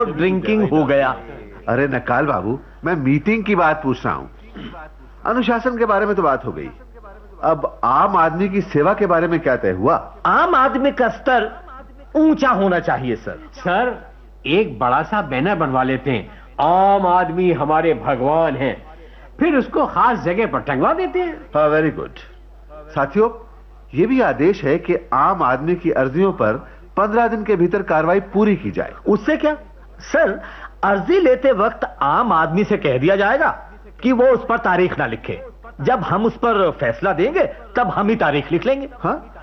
Drinking हो गया। अरे नकाल बाबू, मैं मीटिंग की बात पूछ रहा हूं। अनुशासन के बारे में तो बात हो गई, अब आम आदमी की सेवा के बारे में क्या तय हुआ? आम आदमी का स्तर ऊंचा होना चाहिए सर। सर, एक बड़ा सा बैनर बनवा लेते हैं, आम आदमी हमारे भगवान हैं, फिर उसको खास जगह पर टंगवा देते हैं। हाँ, वेरी गुड। साथियों, यह भी आदेश है कि आम आदमी की अर्जियों पर 15 दिन के भीतर कार्रवाई पूरी की जाए। उससे क्या सर, अर्जी लेते वक्त आम आदमी से कह दिया जाएगा कि वो उस पर तारीख ना लिखे। जब हम उस पर फैसला देंगे तब हम ही तारीख लिख लेंगे।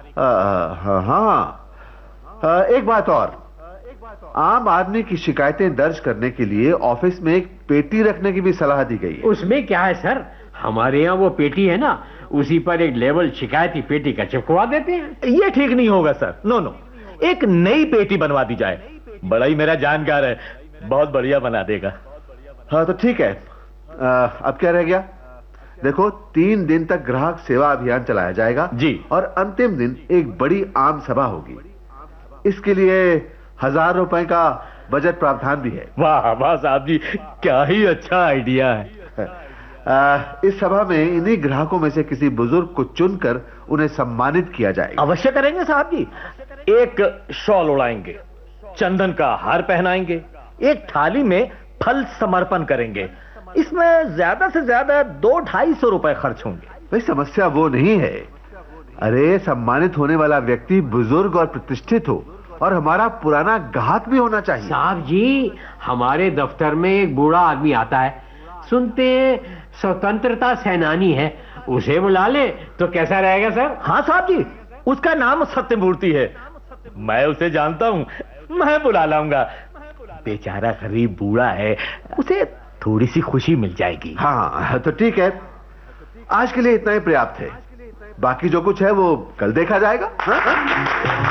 हाँ, एक बात और, आम आदमी की शिकायतें दर्ज करने के लिए ऑफिस में एक पेटी रखने की भी सलाह दी गई है। उसमें क्या है सर, हमारे यहाँ वो पेटी है ना, उसी पर एक लेवल शिकायती पेटी का चिपकवा देते हैं। ये ठीक नहीं होगा सर। नो, एक नई पेटी बनवा दी जाए। बड़ा ही मेरा जानकार है, बहुत बढ़िया बना देगा। हाँ तो ठीक है। अब क्या रह गया? देखो, 3 दिन तक ग्राहक सेवा अभियान चलाया जाएगा जी, और अंतिम दिन एक बड़ी आम सभा होगी। इसके लिए 1000 रुपए का बजट प्रावधान भी है। वाह वाह साहब जी, क्या ही अच्छा आइडिया है। इस सभा में इन्हीं ग्राहकों में से किसी बुजुर्ग को चुनकर उन्हें सम्मानित किया जाएगा। अवश्य करेंगे साहब जी। एक शॉल उड़ाएंगे, चंदन का हार पहनाएंगे, एक थाली में फल समर्पण करेंगे। इसमें ज्यादा से ज्यादा 200-250 रुपए खर्च होंगे। भाई, समस्या वो नहीं है। अरे, सम्मानित होने वाला व्यक्ति बुजुर्ग और प्रतिष्ठित हो और हमारा पुराना ग्राहक भी होना चाहिए। साहब जी, हमारे दफ्तर में एक बूढ़ा आदमी आता है, सुनते हैं स्वतंत्रता सेनानी है, उसे बुला ले तो कैसा रहेगा सर? हाँ साहब जी, उसका नाम सत्यमूर्ति है। मैं उसे जानता हूं, मैं बुला लाऊंगा। बेचारा गरीब बूढ़ा है, उसे थोड़ी सी खुशी मिल जाएगी। हाँ तो ठीक है, आज के लिए इतना ही पर्याप्त है। बाकी जो कुछ है वो कल देखा जाएगा। हाँ?